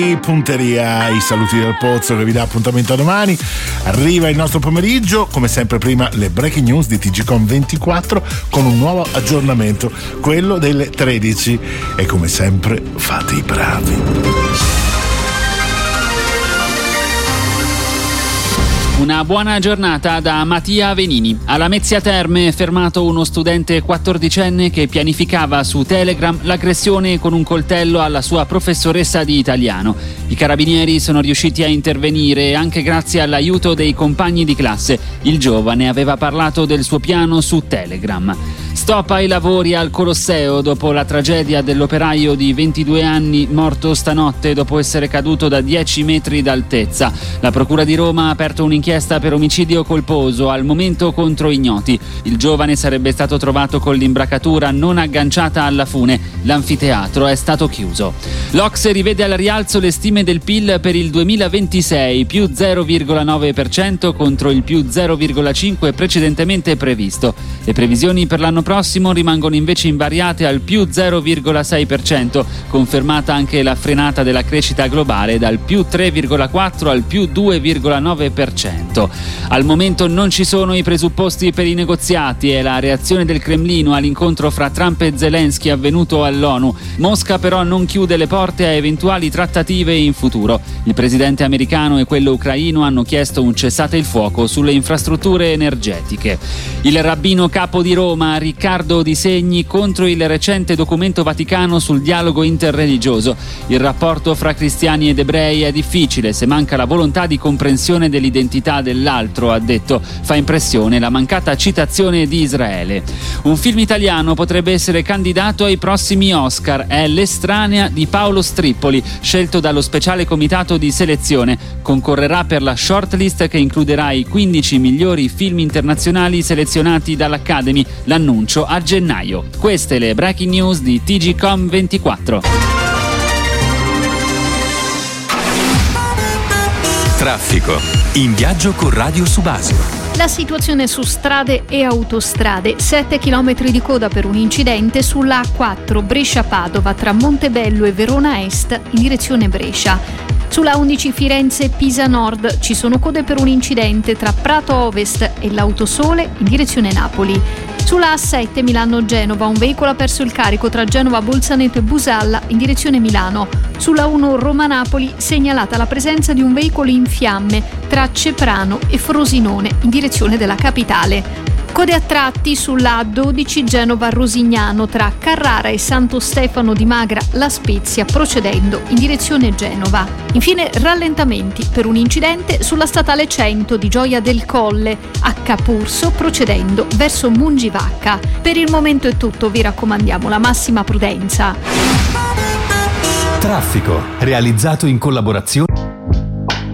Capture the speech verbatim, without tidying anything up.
Punteria, i saluti del Pozzo che vi dà appuntamento a domani. Arriva il nostro pomeriggio, come sempre prima le breaking news di T G Com ventiquattro con un nuovo aggiornamento, quello delle tredici, e come sempre fate i bravi. Una buona giornata da Mattia Venini. A Lamezia Terme è fermato uno studente quattordicenne che pianificava su Telegram l'aggressione con un coltello alla sua professoressa di italiano. I carabinieri sono riusciti a intervenire anche grazie all'aiuto dei compagni di classe. Il giovane aveva parlato del suo piano su Telegram. Stop ai lavori al Colosseo dopo la tragedia dell'operaio di ventidue anni morto stanotte dopo essere caduto da dieci metri d'altezza. La Procura di Roma ha aperto un'inchiesta per omicidio colposo, al momento contro ignoti. Il giovane sarebbe stato trovato con l'imbracatura non agganciata alla fune. L'anfiteatro è stato chiuso. L'Ocse rivede al rialzo le stime del P I L per il duemilaventisei, più zero virgola nove per cento contro il più zero virgola cinque per cento precedentemente previsto. Le previsioni per l'anno prossimo rimangono invece invariate al più zero virgola sei per cento, confermata anche la frenata della crescita globale dal più tre virgola quattro al più due virgola nove per cento. Al momento non ci sono i presupposti per i negoziati e la reazione del Cremlino all'incontro fra Trump e Zelensky avvenuto all'ONU. Mosca però non chiude le porte a eventuali trattative in futuro. Il presidente americano e quello ucraino hanno chiesto un cessate il fuoco sulle infrastrutture energetiche. Il rabbino capo di Roma, Riccardo Di Segni, contro il recente documento vaticano sul dialogo interreligioso. Il rapporto fra cristiani ed ebrei è difficile se manca la volontà di comprensione dell'identità dell'altro, ha detto. Fa impressione la mancata citazione di Israele. Un film italiano potrebbe essere candidato ai prossimi Oscar. È L'estranea di Paolo Strippoli, scelto dallo speciale comitato di selezione. Concorrerà per la shortlist che includerà i quindici migliori film internazionali selezionati dall'Academy. L'annuncio a gennaio. Queste le breaking news di T G Com ventiquattro. Traffico. In viaggio con Radio Subasio. La situazione su strade e autostrade: sette chilometri di coda per un incidente sulla A quattro Brescia-Padova tra Montebello e Verona Est in direzione Brescia. Sulla undici Firenze-Pisa Nord ci sono code per un incidente tra Prato Ovest e l'Autosole in direzione Napoli. Sulla A sette Milano-Genova un veicolo ha perso il carico tra Genova Bolzaneto e Busalla in direzione Milano. Sulla uno Roma-Napoli segnalata la presenza di un veicolo in fiamme tra Ceprano e Frosinone in direzione della capitale. Code a tratti sulla A dodici Genova-Rosignano tra Carrara e Santo Stefano di Magra La Spezia procedendo in direzione Genova. Infine rallentamenti per un incidente sulla statale cento di Gioia del Colle a Capurso procedendo verso Mungivacca. Per il momento è tutto, vi raccomandiamo la massima prudenza. Traffico, realizzato in collaborazione